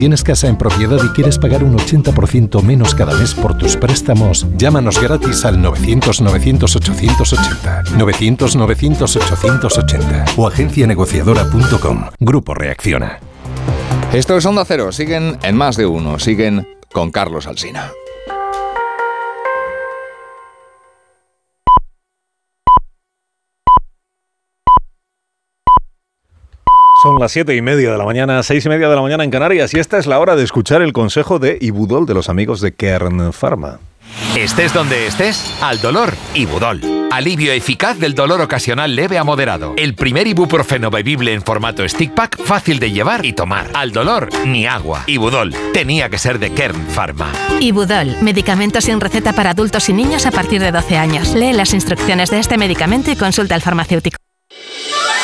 ¿Tienes casa en propiedad y quieres pagar un 80% menos cada mes por tus préstamos? Llámanos gratis al 900-900-880. 900-900-880 o agencianegociadora.com. Grupo Reacciona. Esto es Onda Cero. Siguen en Más de Uno. Siguen con Carlos Alsina. Son las 7:30 de la mañana, 6:30 de la mañana en Canarias, y esta es la hora de escuchar el consejo de Ibudol, de los amigos de Kern Pharma. Estés donde estés, al dolor, Ibudol. Alivio eficaz del dolor ocasional leve a moderado. El primer ibuprofeno bebible en formato stick pack, fácil de llevar y tomar. Al dolor, ni agua. Ibudol, tenía que ser de Kern Pharma. Ibudol, medicamento sin receta para adultos y niños a partir de 12 años. Lee las instrucciones de este medicamento y consulta al farmacéutico.